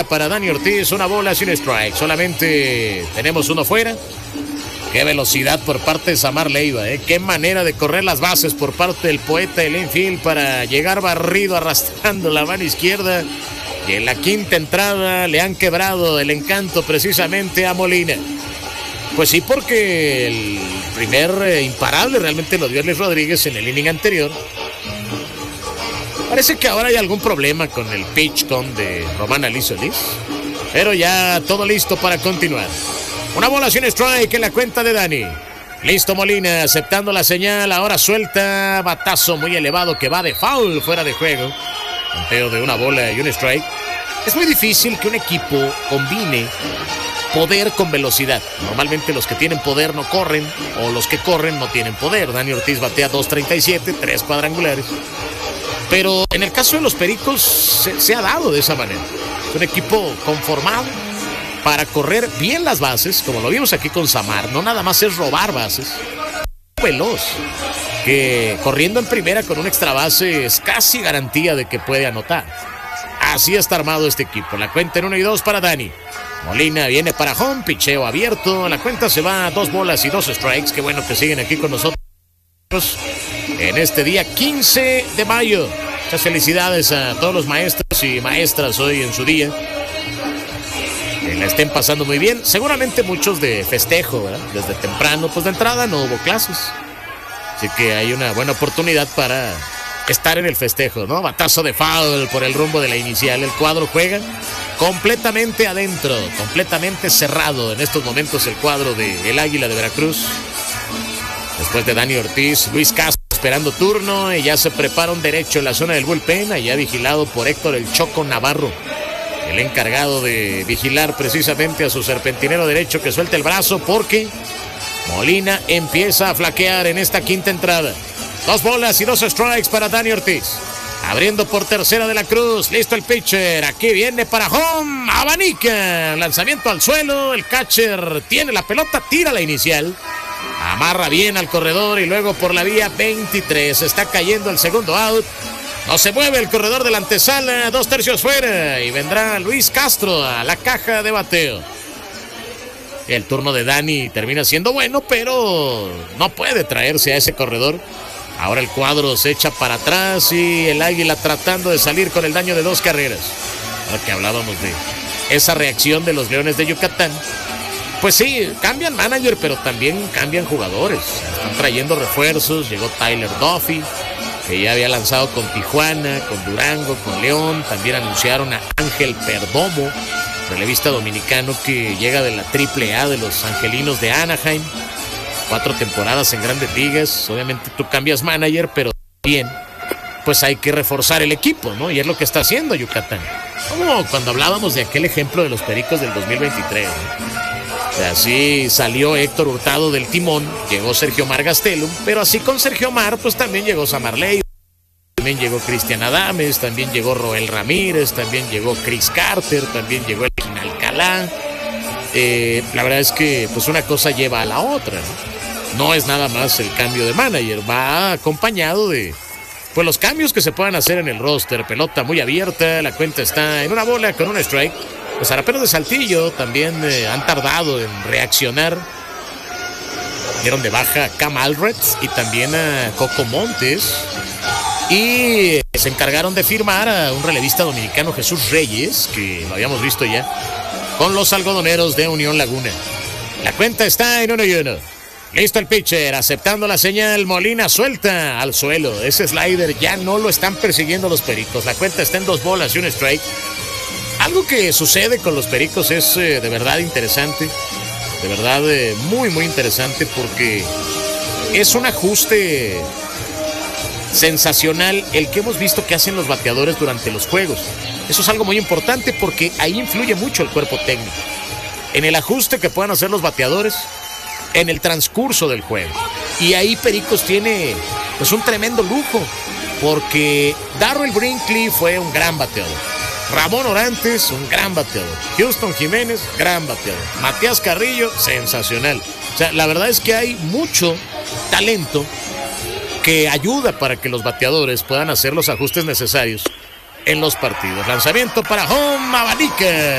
para Dani Ortiz, una bola sin strike. Solamente tenemos uno fuera. Qué velocidad por parte de Samar Leiva, qué manera de correr las bases por parte del poeta del infield para llegar barrido arrastrando la mano izquierda. Y en la quinta entrada le han quebrado el encanto precisamente a Molina. Pues sí, porque el primer imparable realmente lo dio Luis Rodríguez en el inning anterior. Parece que ahora hay algún problema con el pitch con de Román Ali Solís, pero ya todo listo para continuar. Una bola sin strike en la cuenta de Dani. Listo Molina, aceptando la señal. Ahora suelta, batazo muy elevado que va de foul, fuera de juego. Conteo de una bola y un strike. Es muy difícil que un equipo combine poder con velocidad. Normalmente los que tienen poder no corren, o los que corren no tienen poder. Dani Ortiz batea 2.37, 3 cuadrangulares. Pero en el caso de los Pericos se ha dado de esa manera. Es un equipo conformado para correr bien las bases, como lo vimos aquí con Samar. No nada más es robar bases. Veloz, que corriendo en primera con un extra base es casi garantía de que puede anotar. Así está armado este equipo. La cuenta en 1 y 2 para Dani. Molina viene para home, picheo abierto. La cuenta se va a 2 bolas y 2 strikes. Qué bueno que siguen aquí con nosotros en este día 15 de mayo. Muchas felicidades a todos los maestros y maestras hoy en su día. Que la estén pasando muy bien. Seguramente muchos de festejo, ¿verdad? Desde temprano, pues de entrada no hubo clases. Así que hay una buena oportunidad para estar en el festejo, ¿no? Batazo de foul por el rumbo de la inicial. El cuadro juega completamente adentro, completamente cerrado en estos momentos el cuadro del Águila de Veracruz. Después de Dani Ortiz, Luis Castro esperando turno y ya se prepara un derecho en la zona del bullpen, allá vigilado por Héctor El Choco Navarro, el encargado de vigilar precisamente a su serpentinero derecho que suelta el brazo porque Molina empieza a flaquear en esta quinta entrada. 2 bolas y 2 strikes para Dani Ortiz. Abriendo por tercera de la Cruz. Listo el pitcher. Aquí viene para home. Abanica. Lanzamiento al suelo. El catcher tiene la pelota. Tira la inicial. Amarra bien al corredor y luego por la vía 23. Está cayendo el segundo out. No se mueve el corredor de la antesala. 2 tercios fuera. Y vendrá Luis Castro a la caja de bateo. El turno de Dani termina siendo bueno, pero no puede traerse a ese corredor. Ahora el cuadro se echa para atrás y el Águila tratando de salir con el daño de 2 carreras. Ahora que hablábamos de esa reacción de los Leones de Yucatán. Pues sí, cambian manager, pero también cambian jugadores. Están trayendo refuerzos. Llegó Tyler Duffy, que ya había lanzado con Tijuana, con Durango, con León. También anunciaron a Ángel Perdomo, relevista dominicano que llega de la AAA de los Angelinos de Anaheim. 4 temporadas en Grandes Ligas. Obviamente tú cambias manager, pero bien, pues hay que reforzar el equipo, ¿no? Y es lo que está haciendo Yucatán. Como cuando hablábamos de aquel ejemplo de los Pericos del 2023, ¿no? O sea, así salió Héctor Hurtado del timón, llegó Sergio Mar Gastelum, pero así con Sergio Mar, pues también llegó Samar Leiva, también llegó Cristian Adames, también llegó Roel Ramírez, también llegó Chris Carter, también llegó Elgin Alcalá. La verdad es que pues una cosa lleva a la otra, ¿no? No es nada más el cambio de manager, va acompañado de pues los cambios que se puedan hacer en el roster. Pelota muy abierta, la cuenta está en 1 bola con un strike. Los zaraperos de Saltillo también han tardado en reaccionar. Dieron de baja a Cam Alvarez y también a Coco Montes. Y se encargaron de firmar a un relevista dominicano, Jesús Reyes, que lo habíamos visto ya, con los algodoneros de Unión Laguna. La cuenta está en 1 y 1. Listo el pitcher, aceptando la señal. Molina suelta al suelo. Ese slider ya no lo están persiguiendo los Pericos. La cuenta está en 2 bolas y un strike. Algo que sucede con los Pericos es de verdad interesante. De verdad muy, muy interesante porque es un ajuste sensacional el que hemos visto que hacen los bateadores durante los juegos. Eso es algo muy importante porque ahí influye mucho el cuerpo técnico. En el ajuste que puedan hacer los bateadores en el transcurso del juego. Y ahí Pericos tiene pues un tremendo lujo, porque Darrell Brinkley fue un gran bateador, Ramón Orantes, un gran bateador, Houston Jiménez, gran bateador, Matías Carrillo, sensacional. O sea, la verdad es que hay mucho talento que ayuda para que los bateadores puedan hacer los ajustes necesarios en los partidos. Lanzamiento para home, abanica.